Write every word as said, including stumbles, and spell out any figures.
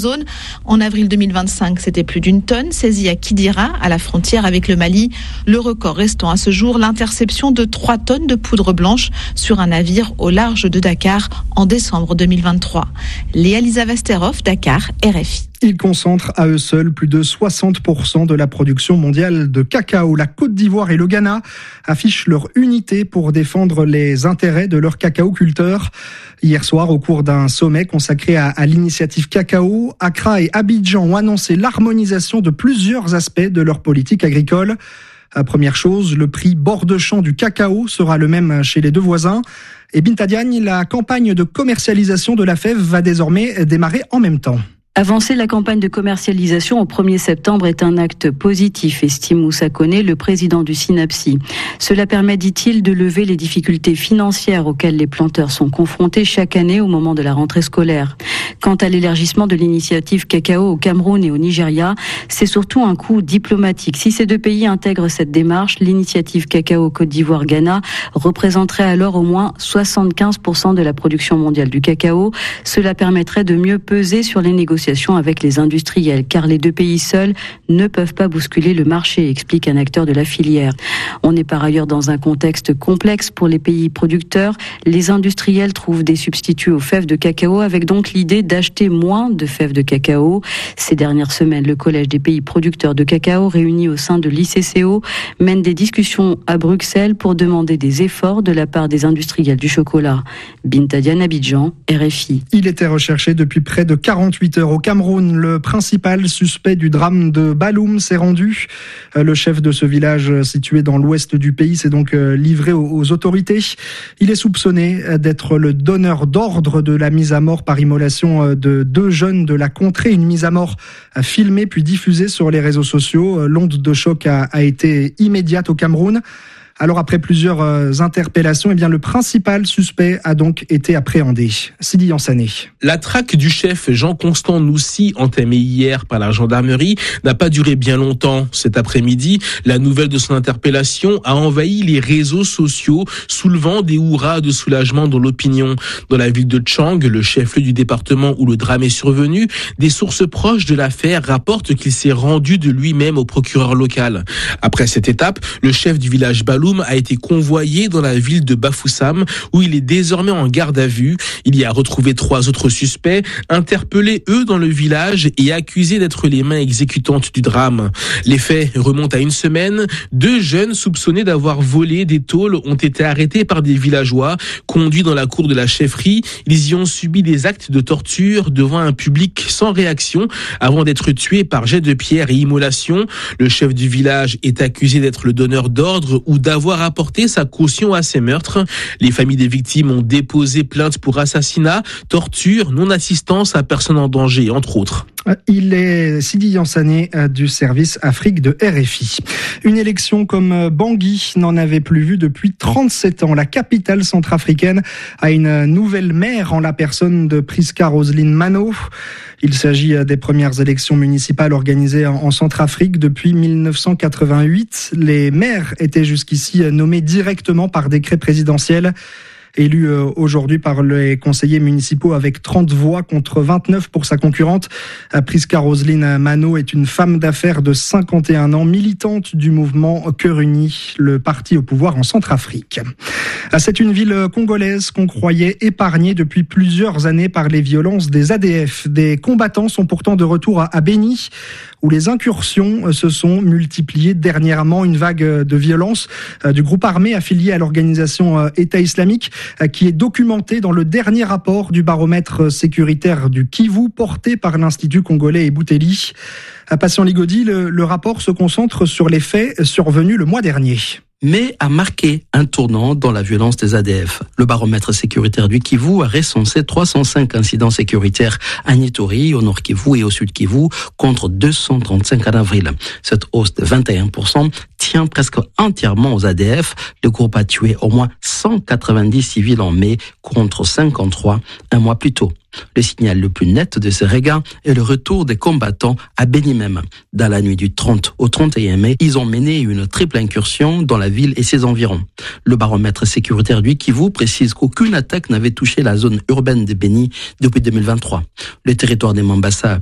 zone. En avril deux mille vingt-cinq, c'était plus d'une tonne saisie à Kidira, à la frontière avec le Mali. Le record restant à ce jour l'interception de trois tonnes de poudre blanche sur un navire au large de Dakar en décembre deux mille vingt-trois. Léa-Lisa Vesterhoff, Dakar, R F I. Ils concentrent à eux seuls plus de soixante pour cent de la production mondiale de cacao. La Côte d'Ivoire et le Ghana affichent leur unité pour défendre les intérêts de leurs cacaoculteurs. Hier soir, au cours d'un sommet consacré à, à l'initiative cacao, Accra et Abidjan ont annoncé l'harmonisation de plusieurs aspects de leur politique agricole. Première chose, le prix bord de champ du cacao sera le même chez les deux voisins. Et Binta Diagne, la campagne de commercialisation de la fève va désormais démarrer en même temps. Avancer la campagne de commercialisation au premier septembre est un acte positif, estime Moussa Koné, le président du SYNAPSI. Cela permet, dit-il, de lever les difficultés financières auxquelles les planteurs sont confrontés chaque année au moment de la rentrée scolaire. Quant à l'élargissement de l'initiative cacao au Cameroun et au Nigeria, c'est surtout un coût diplomatique. Si ces deux pays intègrent cette démarche, l'initiative cacao Côte d'Ivoire-Ghana représenterait alors au moins soixante-quinze pour cent de la production mondiale du cacao. Cela permettrait de mieux peser sur les négociations avec les industriels, car les deux pays seuls ne peuvent pas bousculer le marché, explique un acteur de la filière. On est par ailleurs dans un contexte complexe pour les pays producteurs. Les industriels trouvent des substituts aux fèves de cacao, avec donc l'idée d'acheter moins de fèves de cacao. Ces dernières semaines, le Collège des pays producteurs de cacao, réuni au sein de l'I C C O, mène des discussions à Bruxelles pour demander des efforts de la part des industriels du chocolat. Binta Diagne, Abidjan, R F I. Il était recherché depuis près de quarante-huit heures. Au Cameroun, le principal suspect du drame de Balloum s'est rendu. Le chef de ce village situé dans l'ouest du pays s'est donc livré aux autorités. Il est soupçonné d'être le donneur d'ordre de la mise à mort par immolation de deux jeunes de la contrée. Une mise à mort filmée puis diffusée sur les réseaux sociaux. L'onde de choc a, a été immédiate au Cameroun. Alors après plusieurs euh, interpellations, eh bien le principal suspect a donc été appréhendé. Sidi Yansané. La traque du chef Jean-Constant Noussi, entamée hier par la gendarmerie, n'a pas duré bien longtemps. Cet après-midi, la nouvelle de son interpellation a envahi les réseaux sociaux, soulevant des hurrahs de soulagement dans l'opinion. Dans la ville de Tchang, le chef-lieu du département où le drame est survenu, des sources proches de l'affaire rapportent qu'il s'est rendu de lui-même au procureur local. Après cette étape, le chef du village Balloum a été convoyé dans la ville de Bafoussam où il est désormais en garde à vue. Il y a retrouvé trois autres suspects, interpellés eux dans le village et accusés d'être les mains exécutantes du drame. Les faits remontent à une semaine. Deux jeunes soupçonnés d'avoir volé des tôles ont été arrêtés par des villageois, conduits dans la cour de la chefferie. Ils y ont subi des actes de torture devant un public sans réaction avant d'être tués par jet de pierre et immolation. Le chef du village est accusé d'être le donneur d'ordre ou d'avoir avoir apporté sa caution à ces meurtres. Les familles des victimes ont déposé plainte pour assassinat, torture, non-assistance à personne en danger, entre autres. Il est Sidi Yansané du service Afrique de R F I. Une élection comme Bangui n'en avait plus vu depuis trente-sept ans. La capitale centrafricaine a une nouvelle maire en la personne de Priska Roselyne Mano. Il s'agit des premières élections municipales organisées en Centrafrique depuis mille neuf cent quatre-vingt-huit. Les maires étaient jusqu'ici nommés directement par décret présidentiel. Élu aujourd'hui par les conseillers municipaux avec trente voix contre vingt-neuf pour sa concurrente. Priska Roselyne Mano est une femme d'affaires de cinquante et un ans, militante du mouvement Cœur Uni, le parti au pouvoir en Centrafrique. C'est une ville congolaise qu'on croyait épargnée depuis plusieurs années par les violences des A D F. Des combattants sont pourtant de retour à Béni, où les incursions se sont multipliées dernièrement. Une vague de violence du groupe armé affilié à l'organisation État islamique qui est documentée dans le dernier rapport du baromètre sécuritaire du Kivu porté par l'Institut congolais Ebouteli. Patient Ligodi, le, le rapport se concentre sur les faits survenus le mois dernier. Mais a marqué un tournant dans la violence des A D F. Le baromètre sécuritaire du Kivu a recensé trois cent cinq incidents sécuritaires à Nitori, au nord Kivu et au sud Kivu, contre deux cent trente-cinq en avril. Cette hausse de vingt et un pour cent tient presque entièrement aux A D F. Le groupe a tué au moins cent quatre-vingt-dix civils en mai, contre cinquante-trois un mois plus tôt. Le signal le plus net de ces regards est le retour des combattants à Béni même. Dans la nuit du trente au trente et un mai, ils ont mené une triple incursion dans la ville et ses environs. Le baromètre sécuritaire du Kivu précise qu'aucune attaque n'avait touché la zone urbaine de Béni depuis deux mille vingt-trois. Le territoire des Mambasa